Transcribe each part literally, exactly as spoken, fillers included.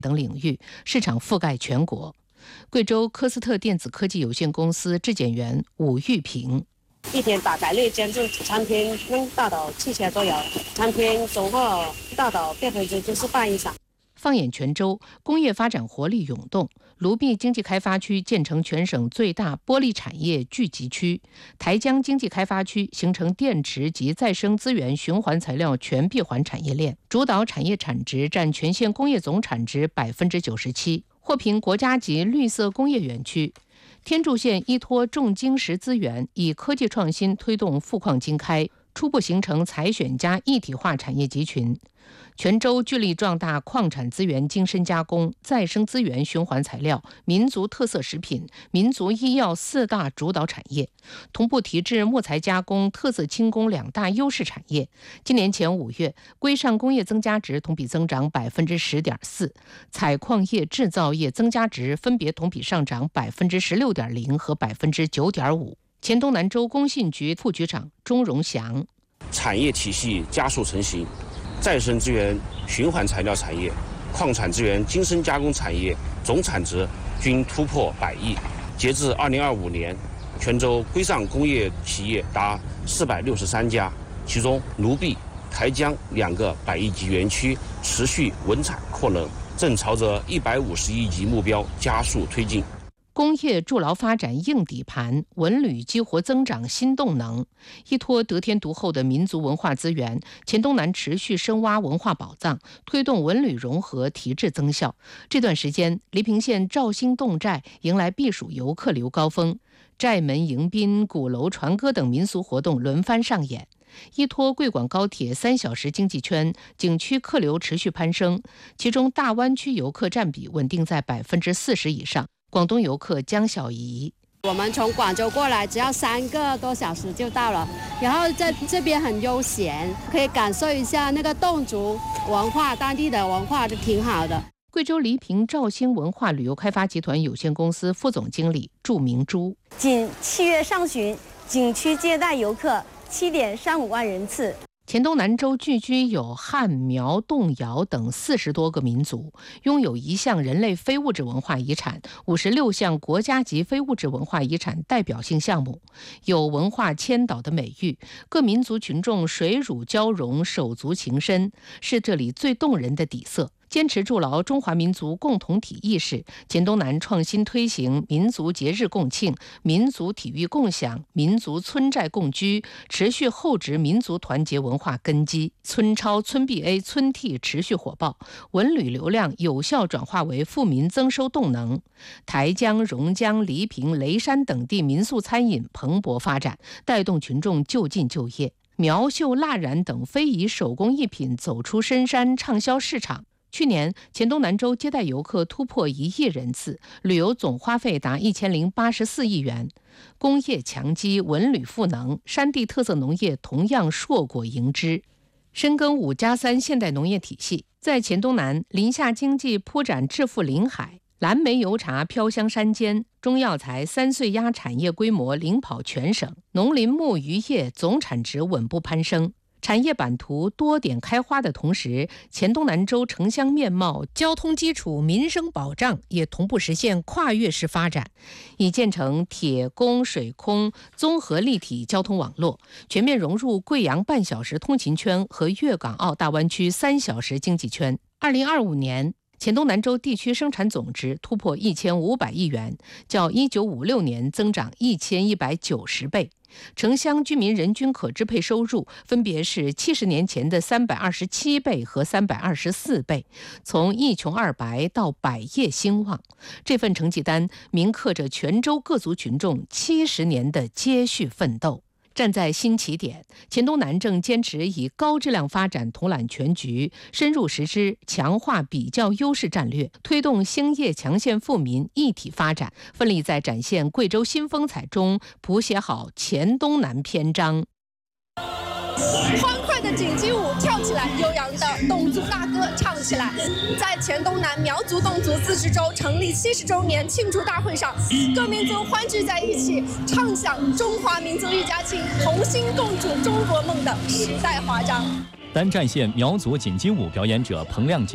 等领域，市场覆盖全国。贵州科斯特电子科技有限公司质检员武玉平。 一天大概率检测产品能达到七千左右，产品总和达到百分之九十八以上。 放眼全州，工业发展活力涌动。卢碧经济开发区建成全省最大玻璃产业聚集区，台江经济开发区形成电池及再生资源循环材料全闭环产业链，主导产业产值占全县工业总产值百分之九十七，获评国家级绿色工业园区。天柱县依托重晶石资源，以科技创新推动富矿经开，初步形成采选加一体化产业集群。全州聚力壮大矿产资源精深加工、再生资源循环材料、民族特色食品、民族医药四大主导产业，同步提质木材加工、特色轻工两大优势产业。今年前五月，规上工业增加值同比增长百分之十点四，采矿业、制造业增加值分别同比上涨百分之十六点零和百分之九点五。黔东南州工信局副局长钟荣祥， 产业体系加速成型。再生资源循环材料产业、矿产资源精深加工产业总产值均突破百亿。截至二零二五年，全州规上工业企业达四百六十三家，其中卢碧、台江两个百亿级园区持续稳产扩能，正朝着一百五十亿级目标加速推进。 工业筑牢发展硬底盘，文旅激活增长新动能。依托得天独厚的民族文化资源，黔东南持续深挖文化宝藏，推动文旅融合提质增效。这段时间，黎平县肇兴侗寨迎来避暑游客流高峰，寨门迎宾、鼓楼传歌等民俗活动轮番上演。依托贵广高铁三小时经济圈，景区客流持续攀升，其中大湾区游客占比稳定在百分之四十以上。广东游客江小怡， 我们从广州过来只要三个多小时就到了，然后在这边很悠闲，可以感受一下那个侗族文化，当地的文化就挺好的。 贵州黎平肇兴文化旅游开发集团有限公司副总经理祝明珠， 仅七月上旬，景区接待游客七点三五万人次。 黔东南州聚居有汉、苗、侗、瑶等四十多个民族，拥有一项人类非物质文化遗产、五十六项国家级非物质文化遗产代表性项目，有文化千岛的美誉。各民族群众水乳交融，手足情深，是这里最动人的底色。坚持筑牢中华民族共同体意识，黔东南创新推行民族节日共庆、民族体育共享、民族村寨共居，持续厚植民族团结文化根基。村超、村 B A、村 T 持续火爆，文旅流量有效转化为富民增收动能。台江、榕江、黎平、雷山等地民宿餐饮蓬勃发展，带动群众就近就业。苗绣、蜡染等非遗手工艺品走出深山，畅销市场。去年，黔东南州接待游客突破一亿人次，旅游总花费达一千零八十四亿元。工业强基，文旅赋能，山地特色农业同样硕果盈枝。深耕五加三现代农业体系，在黔东南，林下经济铺展致富临海，蓝莓油茶飘香山间，中药材、三岁鸭产业规模领跑全省，农林牧渔业总产值稳步攀升。产业版图多点开花的同时，黔东南州城乡面貌、交通基础、民生保障也同步实现跨越式发展，已建成铁公水空综合立体交通网络，全面融入贵阳半小时通勤圈和粤港澳大湾区三小时经济圈。二零二五年，黔东南州地区生产总值突破一千五百亿元，较一九五六年增长一千一百九十倍。城乡居民人均可支配收入分别是七十年前的三百二十七倍和三百二十四倍，从一穷二白到百业兴旺。这份成绩单铭刻着全州各族群众七十年的接续奋斗。站在新起点，黔东南正坚持以高质量发展统揽全局，深入实施强化比较优势战略，推动兴业强县富民一体发展，奋力在展现贵州新风采中谱写好黔东南篇章。 欢快的锦鸡舞跳起来，悠扬的侗族大歌唱起来。在黔东南苗族侗族自治州成立七十周年庆祝大会上，各民族欢聚在一起，唱响中华民族一家亲，同心共筑中国梦的时代华章。 单寨县苗族锦鸡舞表演者彭亮杰。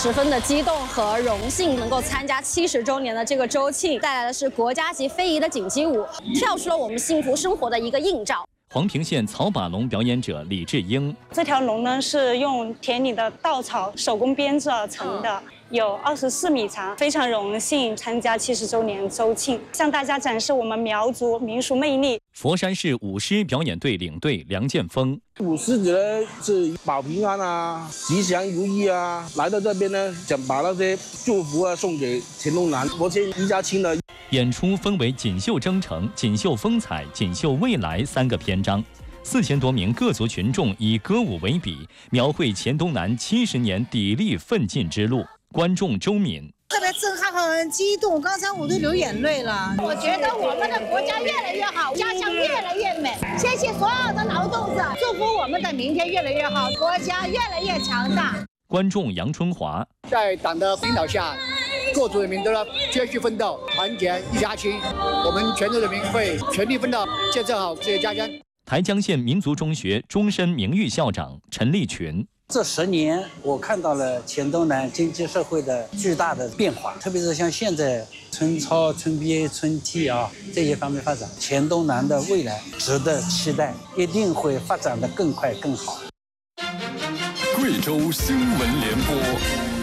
十分的激动和荣幸，能够参加七十周年的这个周庆，带来的是国家级非遗的锦鸡舞，跳出了我们幸福生活的一个映照。 黄平县草把龙表演者李志英， 这条龙呢是用田里的稻草手工编制而成的，有二十四米长。非常荣幸参加七十周年周庆，向大家展示我们苗族民俗魅力。 佛山市舞狮表演队领队梁建峰， 舞狮子呢是保平安啊、吉祥如意啊，来到这边呢，想把那些祝福啊送给黔东南，国庆一家亲的。 演出分为锦绣征程、锦绣风采、锦绣未来三个篇章，四千多名各族群众以歌舞为笔，描绘黔东南七十年砥砺奋进之路。观众周敏。 特别震撼，很激动，刚才我都流眼泪了。 我觉得我们的国家越来越好，家乡越来越美。谢谢所有的劳动者，祝福我们的明天越来越好，国家越来越强大。 观众杨春华， 在党的领导下，各族人民都要继续奋斗，团结一家亲。我们全族人民会全力奋斗，建设好自己的家乡。 台江县民族中学终身名誉校长陈立群。 这十年，我看到了黔东南经济社会的巨大的变化，特别是像现在春操、春鳖、春啼啊这些方面发展，黔东南的未来值得期待，一定会发展得更快更好。 贵州新闻联播。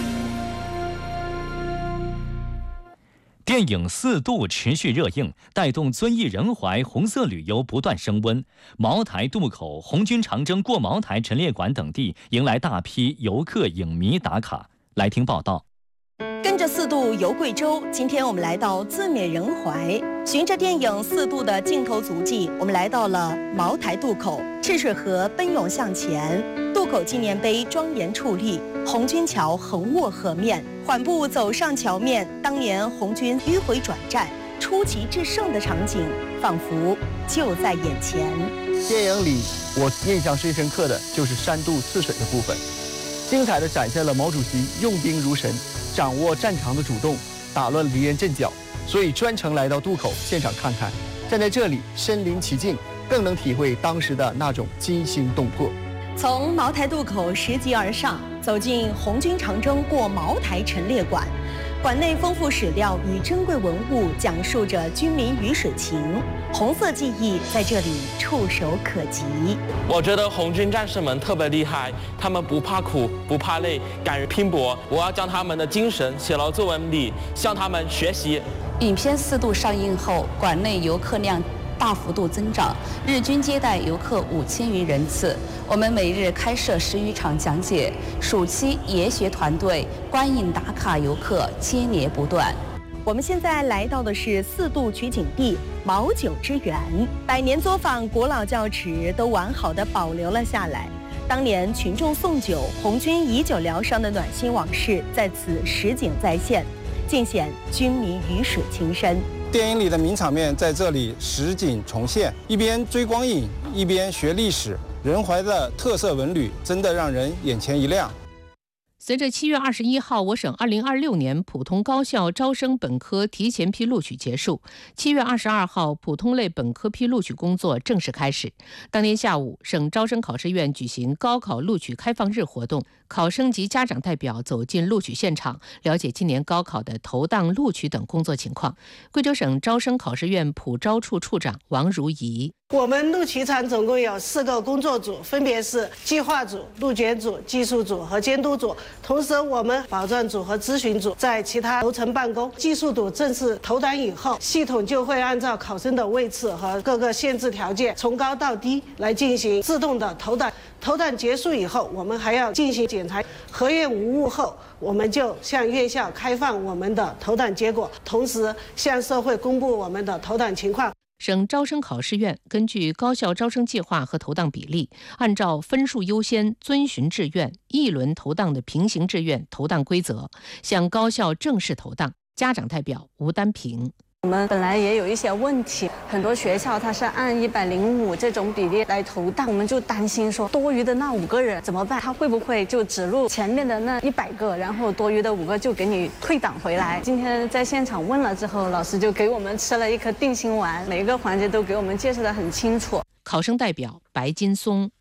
电影《四渡》持续热映，带动遵义仁怀红色旅游不断升温。茅台渡口、红军长征过茅台陈列馆等地迎来大批游客、影迷打卡。来听报道。 跟着四渡游贵州，今天我们来到自缅仁怀，循着电影《四渡》的镜头足迹，我们来到了茅台渡口，赤水河奔涌向前，渡口纪念碑庄严矗立，红军桥横卧河面，缓步走上桥面，当年红军迂回转战、出奇制胜的场景，仿佛就在眼前。 电影里，我印象最深刻的就是山渡刺水的部分，精彩地展现了毛主席用兵如神，掌握战场的主动，打乱敌人阵脚，所以专程来到渡口现场看看。站在这里身临其境，更能体会当时的那种惊心动魄。 从茅台渡口拾级而上，走进红军长征过茅台陈列馆，馆内丰富史料与珍贵文物讲述着军民鱼水情，红色记忆在这里触手可及。 我觉得红军战士们特别厉害，他们不怕苦不怕累，敢于拼搏。我要将他们的精神写到作文里，向他们学习。 影片《四渡》上映后，馆内游客量大幅度增长，日均接待游客五千余人次。我们每日开设十余场讲解，暑期研学团队观影打卡游客接连不断。 我们现在来到的是四渡取景地茅酒之园，百年作坊古老窖池都完好的保留了下来。当年群众送酒、红军以酒疗伤的暖心往事在此实景再现，尽显军民鱼水情深。 电影里的名场面在这里实景重现，一边追光影，一边学历史，仁怀的特色文旅真的让人眼前一亮。 随着七月二十一号我省二零二六年普通高校招生本科提前批录取结束，七月二十二号普通类本科批录取工作正式开始。当天下午，省招生考试院举行高考录取开放日活动，考生及家长代表走进录取现场，了解今年高考的投档、录取等工作情况。贵州省招生考试院普招处处长王如仪。 我们录取场总共有四个工作组，分别是计划组、录卷组、技术组和监督组。同时，我们保障组和咨询组在其他楼层办公。技术组正式投档以后，系统就会按照考生的位次和各个限制条件，从高到低来进行自动的投档。投档结束以后，我们还要进行检查，核验无误后，我们就向院校开放我们的投档结果，同时向社会公布我们的投档情况。 省招生考试院根据高校招生计划和投档比例，按照分数优先、遵循志愿、一轮投档的平行志愿投档规则，向高校正式投档。家长代表吴丹平。 我们本来也有一些问题，很多学校它是按一百零五这种比例来投档，我们就担心说多余的那五个人怎么办？他会不会就只录前面的那一百个，然后多余的五个就给你退档回来？今天在现场问了之后，老师就给我们吃了一颗定心丸，每一个环节都给我们介绍得很清楚。 考生代表白金松。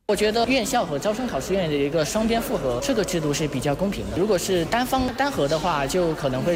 我觉得院校和招生考试院的一个双边复核这个制度是比较公平的。如果是单方单核的话，就可能会